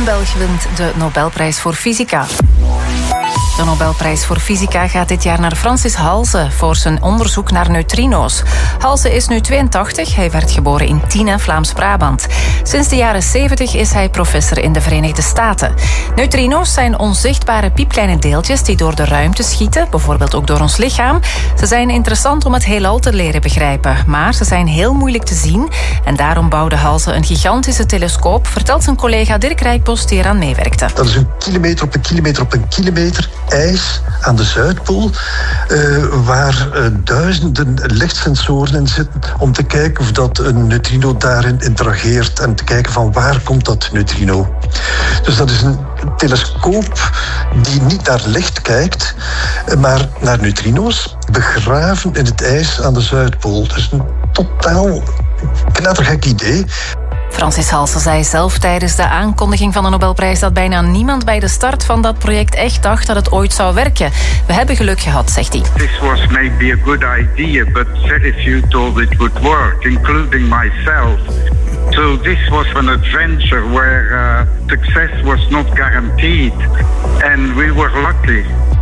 Belg wint de Nobelprijs voor Fysica. De Nobelprijs voor Fysica gaat dit jaar naar Francis Halse voor zijn onderzoek naar neutrino's. Halse is nu 82, hij werd geboren in Tiene, Vlaams-Brabant. Sinds de jaren 70 is hij professor in de Verenigde Staten. Neutrino's zijn onzichtbare piepkleine deeltjes die door de ruimte schieten, bijvoorbeeld ook door ons lichaam. Ze zijn interessant om het heelal te leren begrijpen, maar ze zijn heel moeilijk te zien. En daarom bouwde Halse een gigantische telescoop, vertelt zijn collega Dirk Rijkbos die eraan meewerkte. Dat is een kilometer op een kilometer op een kilometer ijs aan de Zuidpool, waar duizenden lichtsensoren in zitten om te kijken of dat een neutrino daarin interageert en te kijken van waar komt dat neutrino. Dus dat is een telescoop die niet naar licht kijkt, maar naar neutrino's begraven in het ijs aan de Zuidpool. Dus een totaal knettergek idee. Francis Halse zei zelf tijdens de aankondiging van de Nobelprijs dat bijna niemand bij de start van dat project echt dacht dat het ooit zou werken. We hebben geluk gehad, zegt hij. This was maybe a good idea, but very few thought it would work, including myself. So this was an adventure where success was not guaranteed, and we were lucky.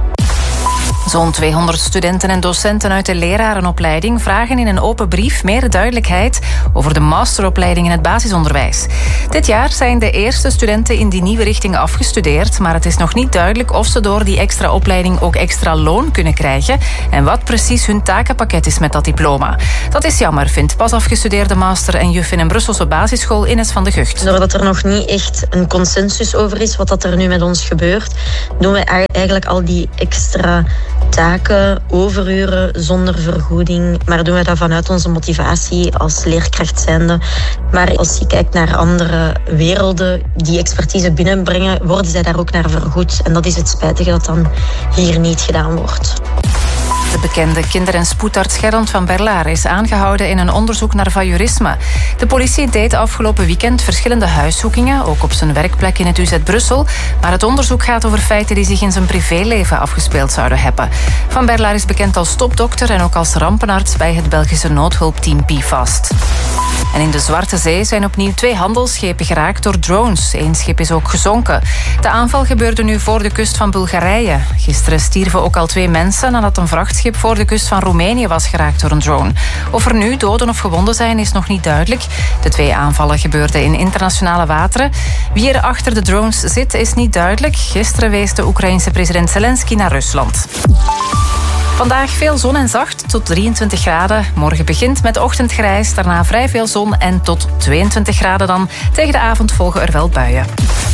Zo'n 200 studenten en docenten uit de lerarenopleiding vragen in een open brief meer duidelijkheid over de masteropleiding in het basisonderwijs. Dit jaar zijn de eerste studenten in die nieuwe richting afgestudeerd, maar het is nog niet duidelijk of ze door die extra opleiding ook extra loon kunnen krijgen en wat precies hun takenpakket is met dat diploma. Dat is jammer, vindt pas afgestudeerde master en juf in een Brusselse basisschool Ines van de Gucht. Doordat er nog niet echt een consensus over is wat er nu met ons gebeurt, doen we eigenlijk al die extra taken, overuren zonder vergoeding, maar doen we dat vanuit onze motivatie als leerkracht zijnde. Maar als je kijkt naar andere werelden die expertise binnenbrengen, worden zij daar ook naar vergoed. En dat is het spijtige dat dan hier niet gedaan wordt. De bekende kinder- en spoedarts Gerald van Berlaar is aangehouden in een onderzoek naar voyeurisme. De politie deed afgelopen weekend verschillende huiszoekingen, ook op zijn werkplek in het UZ Brussel. Maar het onderzoek gaat over feiten die zich in zijn privéleven afgespeeld zouden hebben. Van Berlaar is bekend als topdokter en ook als rampenarts bij het Belgische noodhulpteam PFAST. En in de Zwarte Zee zijn opnieuw 2 handelsschepen geraakt door drones. 1 schip is ook gezonken. De aanval gebeurde nu voor de kust van Bulgarije. Gisteren stierven ook al 2 mensen nadat een vrachtschip voor de kust van Roemenië was geraakt door een drone. Of er nu doden of gewonden zijn is nog niet duidelijk. De 2 aanvallen gebeurden in internationale wateren. Wie er achter de drones zit is niet duidelijk. Gisteren wees de Oekraïense president Zelensky naar Rusland. Vandaag veel zon en zacht, tot 23 graden. Morgen begint met ochtendgrijs, daarna vrij veel zon en tot 22 graden dan. Tegen de avond volgen er wel buien.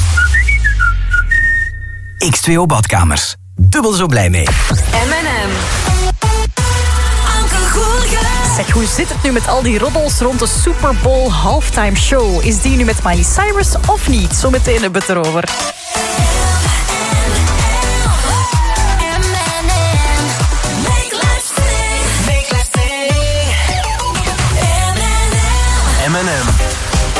X2O Badkamers. Dubbel zo blij mee. M&M. Zeg, hoe zit het nu met al die roddels rond de Super Bowl halftime show? Is die nu met Miley Cyrus of niet? Zometeen hebben we het erover.